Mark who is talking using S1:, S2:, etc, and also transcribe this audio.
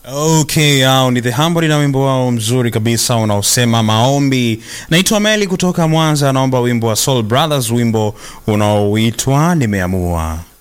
S1: Okay, ni The Humble na wimbo wao mzuri kabisa unaosema maombi. Naitwa Meli kutoka Mwanza, naomba wimbo wa Soul Brothers, wimbo unaoitwa Nimeamua.